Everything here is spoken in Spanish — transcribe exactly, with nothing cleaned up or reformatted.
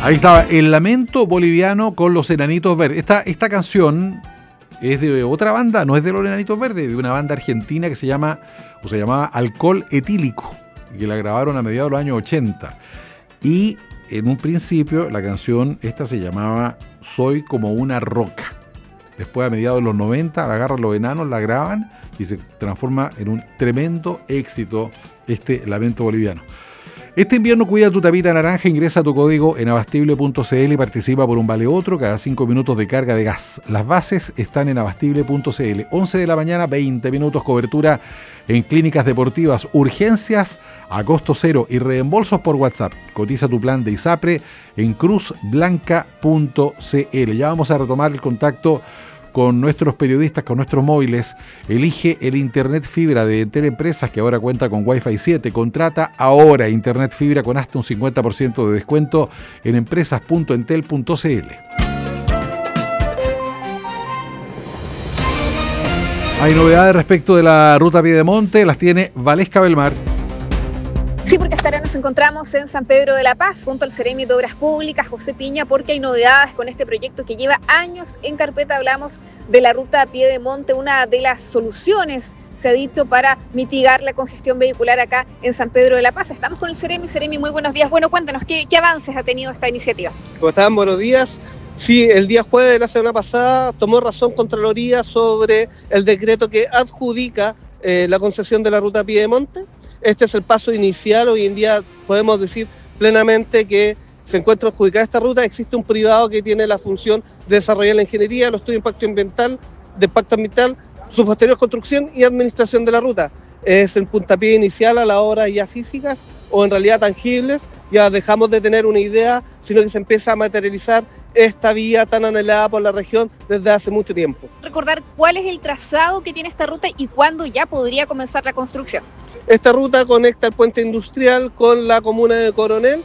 Ahí estaba el lamento boliviano con los Enanitos Verdes. Esta, esta canción es de otra banda, no es de los Enanitos Verdes, de una banda argentina que se llama, o se llamaba Alcohol Etílico, que la grabaron a mediados de los años ochenta. Y en un principio la canción esta se llamaba Soy como una roca. Después a mediados de los noventa la agarran los enanos, la graban y se transforma en un tremendo éxito este lamento boliviano. Este invierno cuida tu tapita naranja, ingresa tu código en abastible punto c l y participa por un vale otro cada cinco minutos de carga de gas. Las bases están en abastible punto c l. once de la mañana, veinte minutos, cobertura en clínicas deportivas, urgencias a costo cero y reembolsos por WhatsApp. Cotiza tu plan de ISAPRE en cruz blanca punto c l. Ya vamos a retomar el contacto con nuestros periodistas, con nuestros móviles. Elige el Internet Fibra de Entel Empresas, que ahora cuenta con Wi-Fi siete. Contrata ahora Internet Fibra con hasta un cincuenta por ciento de descuento en empresas punto entel punto c l. Hay novedades respecto de la ruta Piedemonte, las tiene Valesca Belmar. Sí, porque hasta ahora nos encontramos en San Pedro de la Paz, junto al Ceremi de Obras Públicas, José Piña, porque hay novedades con este proyecto que lleva años en carpeta. Hablamos de la ruta Piedemonte, una de las soluciones, se ha dicho, para mitigar la congestión vehicular acá en San Pedro de la Paz. Estamos con el Ceremi. Ceremi, muy buenos días. Bueno, cuéntanos, ¿qué, qué avances ha tenido esta iniciativa? ¿Cómo están? Buenos días. Sí, el día jueves de la semana pasada tomó razón Contraloría sobre el decreto que adjudica eh, la concesión de la ruta Piedemonte. Este es el paso inicial. Hoy en día podemos decir plenamente que se encuentra adjudicada esta ruta. Existe un privado que tiene la función de desarrollar la ingeniería, los estudios de impacto ambiental, de impacto ambiental, su posterior construcción y administración de la ruta. Es el puntapié inicial a las obras ya físicas o en realidad tangibles. Ya dejamos de tener una idea, sino que se empieza a materializar esta vía tan anhelada por la región desde hace mucho tiempo. Recordar cuál es el trazado que tiene esta ruta y cuándo ya podría comenzar la construcción. Esta ruta conecta el puente industrial con la comuna de Coronel